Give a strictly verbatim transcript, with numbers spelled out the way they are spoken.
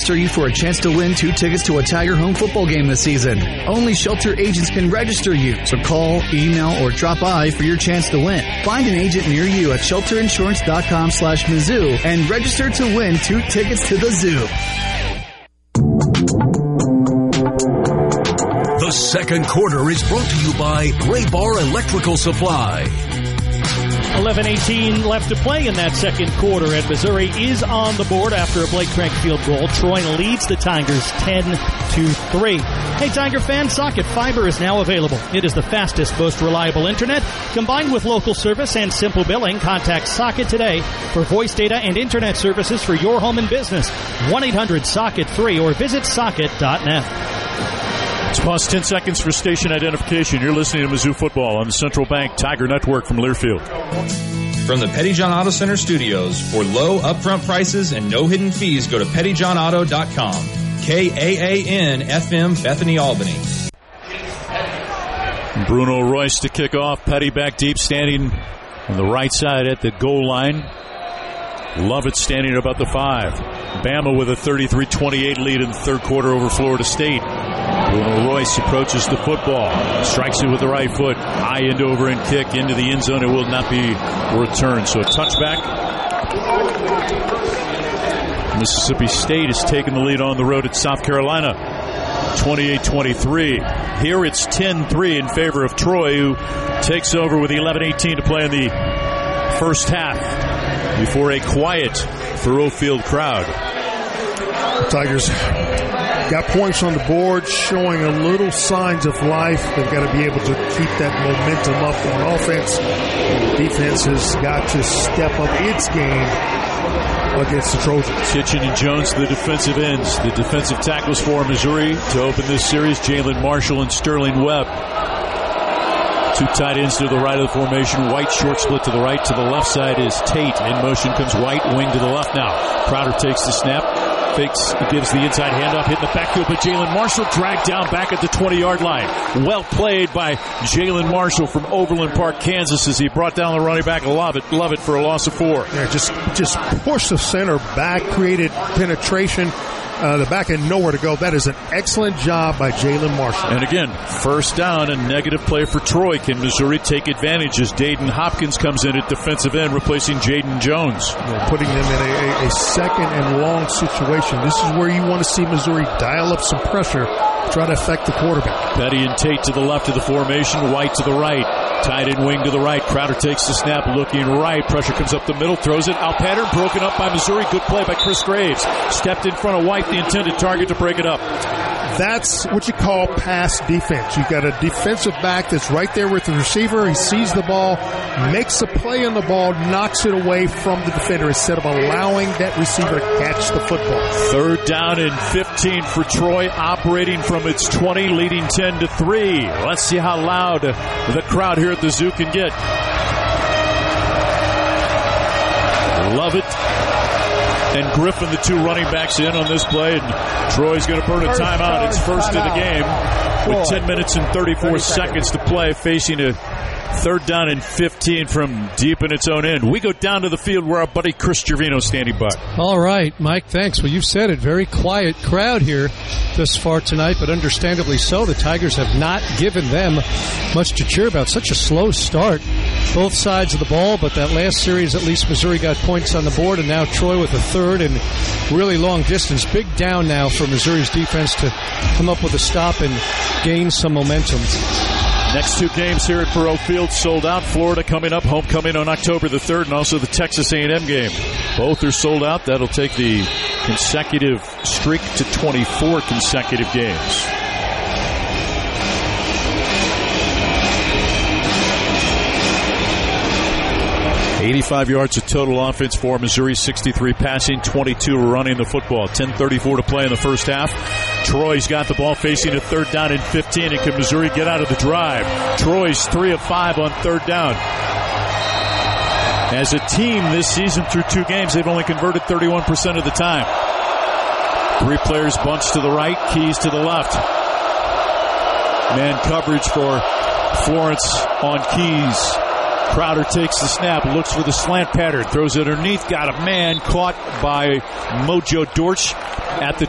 Register you for a chance to win two tickets to a Tiger home football game this season. Only Shelter agents can register you, so call, email, or drop by for your chance to win. Find an agent near you at shelterinsurance.com slash Mizzou and register to win two tickets to the zoo. The second quarter is brought to you by Gray Bar Electrical Supply. eleven eighteen left to play in that second quarter, and Missouri is on the board after a Blake Crank field goal. Troy leads the Tigers ten to three. Hey, Tiger fans, Socket Fiber is now available. It is the fastest, most reliable internet. Combined with local service and simple billing, contact Socket today for voice data and internet services for your home and business. one eight hundred socket three or visit socket dot net. It's past ten seconds for station identification. You're listening to Mizzou Football on the Central Bank Tiger Network from Learfield. From the Pettyjohn Auto Center studios, for low upfront prices and no hidden fees, go to pettyjohn auto dot com. K A A N F M, Bethany, Albany. Bruno Royce to kick off. Petty back deep, standing on the right side at the goal line. Lovett standing about the five. Bama with a thirty-three twenty-eight lead in the third quarter over Florida State. Bruno Royce approaches the football, strikes it with the right foot, high end over and kick into the end zone. It will not be returned. So a touchback. Mississippi State has taken the lead on the road at South Carolina, twenty-eight twenty-three. Here it's ten three in favor of Troy, who takes over with eleven eighteen to play in the first half before a quiet Thoreau Field crowd. The Tigers got points on the board, showing a little signs of life. They've got to be able to keep that momentum up on offense. And the defense has got to step up its game against the Trojans. Kitchen and Jones, the defensive ends. The defensive tackles for Missouri to open this series, Jalen Marshall and Sterling Webb. Two tight ends to the right of the formation. White short split to the right. To the left side is Tate. In motion comes White. Wing to the left now. Crowder takes the snap. Fakes, gives the inside handoff, hitting the backfield, but Jalen Marshall dragged down back at the twenty-yard line. Well played by Jalen Marshall from Overland Park, Kansas, as he brought down the running back Lovett, Lovett for a loss of four. Yeah, just just pushed the center back, created penetration. Uh, the back had nowhere to go. That is an excellent job by Jalen Marshall. And again, first down and negative play for Troy. Can Missouri take advantage as Dayton Hopkins comes in at defensive end, replacing Jaden Jones? Yeah, putting them in a, a, a second and long situation. This is where you want to see Missouri dial up some pressure, try to affect the quarterback. Petty and Tate to the left of the formation, White to the right. Tight end wing to the right. Crowder takes the snap, looking right. Pressure comes up the middle, throws it out pattern, broken up by Missouri. Good play by Chris Graves. Stepped in front of White, the intended target, to break it up. That's what you call pass defense. You've got a defensive back that's right there with the receiver. He sees the ball, makes a play on the ball, knocks it away from the defender instead of allowing that receiver to catch the football. Third down and fifteen for Troy, operating from its twenty, leading ten to three. Let's see how loud the crowd here at the zoo can get. Lovett and Griffin, the two running backs, in on this play, and Troy's going to burn a timeout. It's first of the game with ten minutes and thirty-four seconds to play, facing a third down and fifteen from deep in its own end. We go down to the field where our buddy Chris Gervino standing by. All right, Mike, thanks. Well, you've said it. Very quiet crowd here thus far tonight, but understandably so. The Tigers have not given them much to cheer about. Such a slow start, both sides of the ball, but that last series, at least Missouri got points on the board, and now Troy with a third and really long distance. Big down now for Missouri's defense to come up with a stop and gain some momentum. Next two games here at Thoreau Field sold out. Florida coming up, homecoming on October the third, and also the Texas A and M game. Both are sold out. That'll take the consecutive streak to twenty-four consecutive games. eighty-five yards of total offense for Missouri, sixty-three passing, twenty-two running the football. ten thirty-four to play in the first half. Troy's got the ball facing a third down and fifteen, and can Missouri get out of the drive? Troy's three of five on third down. As a team this season through two games, they've only converted thirty-one percent of the time. Three players bunched to the right, Keys to the left. Man coverage for Florence on Keys. Crowder takes the snap, looks for the slant pattern, throws it underneath, got a man caught by Mojo Dortch at the